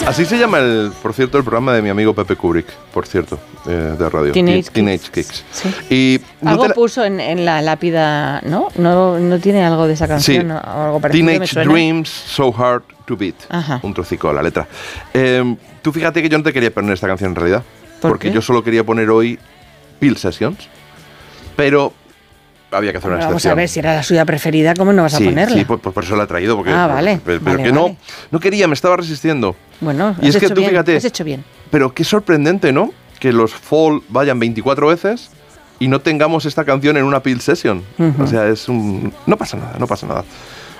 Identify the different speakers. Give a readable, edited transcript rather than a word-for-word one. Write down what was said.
Speaker 1: Así se llama, por cierto, el programa de mi amigo Pepe Kubrick, por cierto, de radio. Teenage Kicks.
Speaker 2: Sí.
Speaker 1: Y
Speaker 2: algo puso en la lápida, ¿no? ¿No tiene algo de esa canción?
Speaker 1: Sí.
Speaker 2: ¿no? Algo parecido,
Speaker 1: Teenage Dreams So Hard to Beat.
Speaker 2: Ajá.
Speaker 1: Un trocico de la letra. Tú fíjate que yo no te quería poner esta canción en realidad. Porque
Speaker 2: qué?
Speaker 1: yo solo quería poner hoy Peel Sessions. Pero había que hacer una excepción.
Speaker 2: Vamos a ver, si era la suya preferida, ¿cómo no vas a ponerla?
Speaker 1: Sí, pues por eso la he traído. Porque,
Speaker 2: vale.
Speaker 1: Pero
Speaker 2: vale,
Speaker 1: que
Speaker 2: vale.
Speaker 1: no quería, me estaba resistiendo.
Speaker 2: Bueno,
Speaker 1: y es que tú fíjate,
Speaker 2: has hecho bien.
Speaker 1: Pero qué sorprendente, ¿no? Que los Fall vayan 24 veces y no tengamos esta canción en una Peel Session. O sea, no pasa nada.